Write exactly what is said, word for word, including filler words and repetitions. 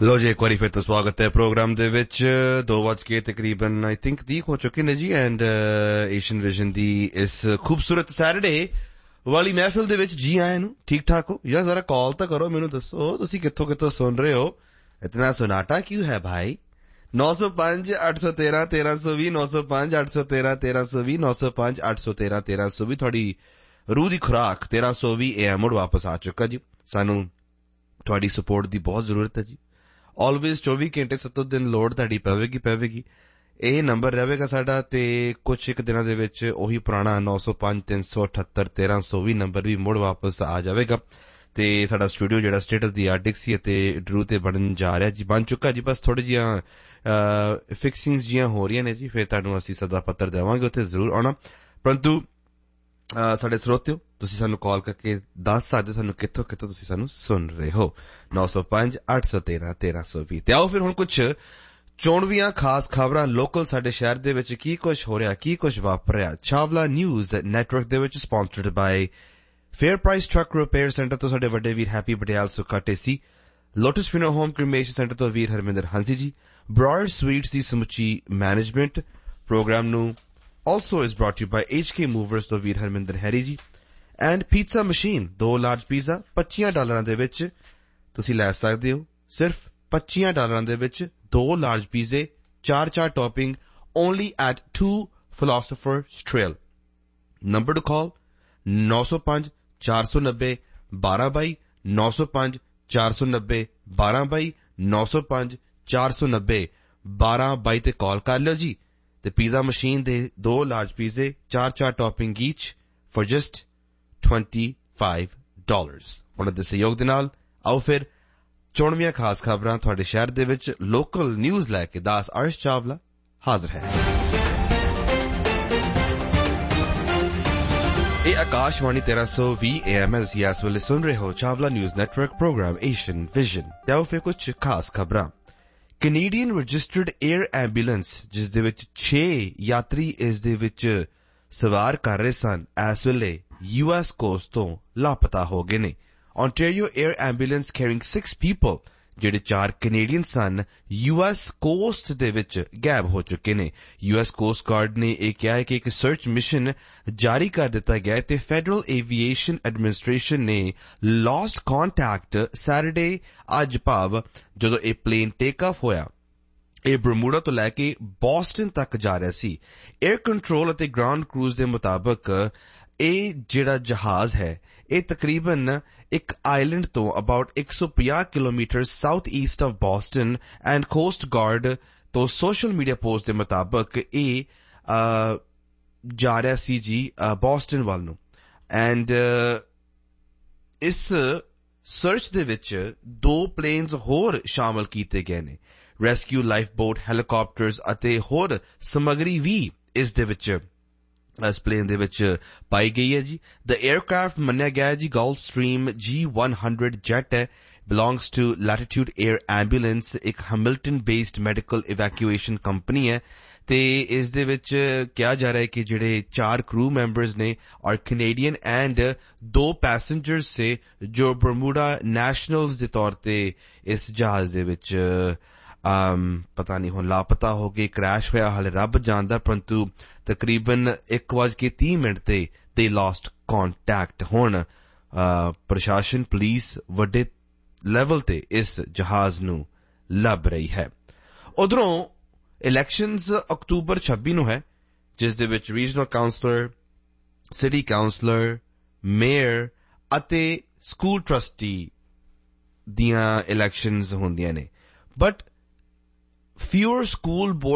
लो जी, एक बारी फिर तो स्वागत है प्रोग्राम दे विच दो बज के तकरीबन आई थिंक तीह हो चुके ने जी एंड एशियन विजन दी इस खूबसूरत सैटरडे वाली महफिल दे विच जी आए नु ठीक ठाक हो या जरा कॉल तो करो मैनू दसो तुसी कित्थों कित्थों सुन रहे हो इतना सन्नाटा क्यों है भाई नौ सौ पांच अठ सौ तेरह तेरह सौ भी नौ सौ पांच अठ सौ तेरह तेरह सौ भी नौ सौ पांच अठ सौ तेरह तेरह सौ भी थोड़ी रूह दी खुराक तेरह सौ भी ए मुड़ वापस आ चुका जी सानू थोड़ी सपोर्ट दी बहुत जरूरत है जी ऑलवेज चौबीस घंटे सत्तर दिन लोड ਤੁਹਾਡੀ ਪਵੇਗੀ ਪਵੇਗੀ ਇਹ ਨੰਬਰ ਰਹੇਗਾ ਸਾਡਾ ਤੇ ਕੁਝ ਇੱਕ ਦਿਨਾਂ ਦੇ ਵਿੱਚ ਉਹੀ ਪੁਰਾਣਾ ਨੌ ਸੌ ਪੰਜ ਤਿੰਨ ਸੌ ਅਠੱਤਰ ਤੇਰਾਂ ਸੌ ਵੀ ਨੰਬਰ ਵੀ ਮੁੜ ਵਾਪਸ ਆ ਜਾਵੇਗਾ ਤੇ ਸਾਡਾ ਸਟੂਡੀਓ ਜਿਹੜਾ ਸਟੇਟਸ ਦੀ ਆਰਟਿਕਸੀ ਤੇ ਡਰੂ ਤੇ ਬਣਨ ਜਾ ਰਿਹਾ ਜੀ ਬਣ ਚੁੱਕਾ ਜੀ ਬਸ ਥੋੜੀ ਜੀਆਂ ਫਿਕਸਿੰਗਸ ਜੀਆਂ ਹੋ ਰਹੀਆਂ ਨੇ ਜੀ ਫਿਰ ਤੁਹਾਨੂੰ ਅਸੀਂ ਸਦਾ ਪੱਤਰ ਦੇਵਾਂਗੇ ਉੱਥੇ ਜ਼ਰੂਰ ਆਉਣਾ ਪਰੰਤੂ ਸਾਡੇ ਸਰੋਤਿਓ ਤੁਸੀਂ ਸਾਨੂੰ ਕਾਲ ਕਰਕੇ ਦੱਸ ਸਕਦੇ ਹੋ ਸਾਨੂੰ ਕਿੱਥੋਂ ਕਿੱਥੋਂ ਤੁਸੀਂ ਸਾਨੂੰ ਸੁਣ ਰਹੇ ਹੋ ਨੌ ਸੌ ਪੰਜ ਅੱਠ ਸੌ ਤੇਰਾਂ ਤੇਰਾਂ ਸੌ ਵੀਹ ਤੇ ਆਓ ਫਿਰ ਹੁਣ ਕੁਝ ਚੋਣਵੀਆਂ ਖਾਸ ਖਬਰਾਂ ਲੋਕਲ ਸਾਡੇ ਸ਼ਹਿਰ ਦੇ ਵਿੱਚ ਕੀ ਕੁਝ ਹੋ ਰਿਹਾ ਕੀ ਕੁਝ ਵਾਪਰ ਰਿਹਾ ਚਾਵਲਾ ਨਿਊਜ਼ ਨੈਟਵਰਕ ਦੇ ਵਿੱਚ ਸਪਾਂਸਰਡ ਬਾਈ fair price truck repair centre ਤੋਂ ਸਾਡੇ ਵੱਡੇ ਵੀਰ ਹੈਪੀ ਪਟਿਆਲ ਸੁੱਖਾ ਟੇਸੀ lotus Fino home cremation centre ਤੋਂ ਵੀਰ ਹਰਮਿੰਦਰ ਹੰਸੀ ਜੀ ਬਰਾਡ ਸਵੀਟਸ ਦੀ ਸਮੁੱਚੀ ਮੈਨੇਜਮੈਂਟ ਪ੍ਰੋਗਰਾਮ ਨੂੰ also is brought to you by H K Movers ਤੋਂ ਵੀਰ ਹਰਮਿੰਦਰ ਹੈਰੀ ਜੀ and pizza machine ਦੋ ਲਾਰਜ ਪੀਜ਼ਾ ਪੱਚੀ ਡਾਲਰਾਂ ਦੇ ਵਿੱਚ ਤੁਸੀਂ ਲੈ ਸਕਦੇ ਹੋ ਸਿਰਫ ਪੱਚੀ ਡਾਲਰਾਂ ਦੇ ਵਿੱਚ ਦੋ ਲਾਰਜ ਪੀਜ਼ੇ ਚਾਰ ਚਾਰ topping only at two Philosopher's Trail number to call ਨੌ ਸੌ ਪੰਜ ਚਾਰ ਸੌ ਨੱਬੇ ਬਾਰਾਂ ਬਾਈ ਨੌ ਸੌ ਪੰਜ ਚਾਰ ਸੌ ਨੱਬੇ ਬਾਰਾਂ ਬਾਈ ਨੌ ਸੌ ਪੰਜ ਚਾਰ ਸੌ ਨੱਬੇ ਬਾਰਾਂ ਬਾਈ ਤੇ ਕਾਲ ਕਰ ਲਿਓ ਜੀ ਤੇ ਪੀਜ਼ਾ ਮਸ਼ੀਨ ਦੇ ਦੋ ਲਾਰਜ ਪੀਜ਼ੇ ਚਾਰ ਚਾਰ topping ਈਚ for just twenty-five dollars ਉਹਨਾਂ ਦੇ ਸਹਿਯੋਗ ਦੇ ਨਾਲ ਆਓ ਫਿਰ ਚੋਣਵੀਆਂ ਖਾਸ ਖਬਰਾਂ ਤੁਹਾਡੇ ਸ਼ਹਿਰ ਦੇ ਵਿੱਚ ਲੋਕਲ ਨਿਊਜ਼ ਲੈ ਕੇ ਦਾਸ ਅਰਸ਼ ਚਾਵਲਾ ਹਾਜ਼ਰ ਹੈ ਇਹ ਆਕਾਸ਼ਵਾਣੀ ਤੇਰਾਂ ਸੌ ਵੀਹ ਏ ਐਮ ਐਲ ਸੀ ਇਸ ਵੇਲੇ ਸੁਣ ਰਹੇ ਹੋ Chawla news network programme Asian vision ਤੇ ਆਓ ਫਿਰ ਕੁਝ ਖਾਸ ਖਬਰਾਂ ਕੈਨੇਡੀਅਨ ਰਜਿਸਟਰਡ 에ਅਰ ਐਂਬੂਲੈਂਸ ਜਿਸ ਦੇ ਵਿੱਚ ਛੇ ਯਾਤਰੀ ਇਸ ਦੇ ਵਿੱਚ ਸਵਾਰ ਕਰ ਰਹੇ ਸਨ ਇਸ ਵੇਲੇ ਯੂ ਐਸ ਕੋਸਟ ਤੋਂ ਲਾਪਤਾ ਹੋ ਗਏ ਨੇ Ontario Air Ambulance carrying six people ਜਿਹੜੇ ਚਾਰ ਕੈਨੇਡੀਅਨ ਸਨ ਯੂ ਐਸ ਕੋਸਟ ਦੇ ਵਿੱਚ ਗਾਇਬ ਹੋ ਚੁੱਕੇ ਨੇ ਯੂ ਐਸ ਕੋਸਟ ਗਾਰਡ ਨੇ ਇਹ ਕਿਹਾ ਹੈ ਕਿ ਇੱਕ ਸਰਚ ਮਿਸ਼ਨ ਜਾਰੀ ਕਰ ਦਿੱਤਾ ਗਿਆ ਤੇ ਫੈਡਰਲ ਏਵੀਏਸ਼ਨ ਐਡਮਿਨਿਸਟ੍ਰੇਸ਼ਨ ਨੇ ਲੌਸਟ ਕੰਟੈਕਟ ਸੈਟਰਡੇ ਅੱਜ ਭਾਵ ਜਦੋਂ ਇਹ ਪਲੇਨ ਟੇਕ ਆਫ ਹੋਇਆ ਇਹ ਬਰਮੂਡਾ ਤੋਂ ਲੈ ਕੇ ਬੋਸਟਨ ਤੱਕ ਜਾ ਰਿਹਾ ਸੀ 에ਅਰ ਕੰਟਰੋਲ ਅਤੇ ਗਰਾਊਂਡ ਕਰੂਜ਼ ਦੇ ਮੁਤਾਬਕ ਇਹ ਜਿਹੜਾ ਜਹਾਜ਼ ਹੈ ਇਹ ਤਕਰੀਬਨ ਇੱਕ ਆਈਲੈਂਡ ਤੋਂ ਅਬਾਊਟ ਇੱਕ ਸੌ ਪੰਜਾਹ kilometre south East of Boston and cost guard ਤੋਂ ਸੋਸ਼ਲ ਮੀਡੀਆ ਪੋਸਟ ਦੇ ਮੁਤਾਬਕ ਇਹ ਜਾ ਰਿਹਾ ਸੀ ਜੀ ਬੋਸਟਨ ਵੱਲ ਨੂੰ ਐਂਡ ਇਸ ਸਰਚ ਦੇ ਵਿੱਚ ਦੋ ਪਲੇਨਸ ਹੋਰ ਸ਼ਾਮਲ ਕੀਤੇ ਗਏ ਨੇ ਰੈਸਕਿਊ ਲਾਈਫ ਬੋਟ ਹੈਲੀਕਾਪਟਰਸ ਅਤੇ ਹੋਰ ਸਮੱਗਰੀ ਵੀ ਇਸ ਦੇ ਵਿੱਚ ਇਸ ਪਲੇਨ ਦੇ ਵਿੱਚ ਪਾਈ ਗਈ ਹੈ ਜੀ ਦ 에ਅਰਕ੍ਰਾਫਟ ਮੰਨਿਆ ਗਿਆ ਹੈ ਜੀ ਗਲਫ ਸਟਰੀਮ ਜੀ one hundred ਜੈਟ ਹੈ belongs to latitude air ambulance ਇੱਕ Hamilton based medical evacuation company ਹੈ ਤੇ ਇਸ ਦੇ ਵਿੱਚ ਕਿਹਾ ਜਾ ਰਿਹਾ ਹੈ ਕਿ ਜਿਹੜੇ ਚਾਰ ਕਰੂ ਮੈਂਬਰਸ ਨੇ ਔਰ ਕੈਨੇਡੀਅਨ ਐਂਡ ਦੋ ਪੈਸੇਂਜਰਸ ਸੇ ਜੋ ਬਰਮੂਡਾ ਨੈਸ਼ਨਲਸ ਦੇ ਤੌਰ ਤੇ ਇਸ ਜਹਾਜ਼ ਦੇ ਵਿੱਚ Um, ਪਤਾ ਨਹੀਂ ਹੁਣ ਲਾਪਤਾ ਹੋ ਗਏ ਕ੍ਰੈਸ਼ ਹੋਇਆ ਹਾਲੇ ਰੱਬ ਜਾਣਦਾ ਪਰੰਤੂ ਤਕਰੀਬਨ ਇੱਕ ਵਜ ਕੇ ਤੀਹ ਮਿੰਟ ਤੇ ਦੇ ਲਾਸਟ ਕੰਟੈਕਟ ਹੁਣ ਪ੍ਰਸ਼ਾਸਨ ਪੁਲਿਸ ਵੱਡੇ ਲੈਵਲ ਤੇ ਇਸ ਜਹਾਜ਼ ਨੂੰ ਲੱਭ ਰਹੀ ਹੈ ਉਧਰੋਂ ਇਲੈਕਸ਼ਨਸ ਅਕਤੂਬਰ ਛੱਬੀ ਨੂੰ ਹੈ ਜਿਸ ਦੇ ਵਿੱਚ regional councillor city councillor mayor ਅਤੇ ਸਕੂਲ ਟਰਸਟੀ ਦੀਆਂ ਇਲੈਕਸ਼ਨਸ ਹੁੰਦੀਆਂ ਨੇ ਬਟ fewer school board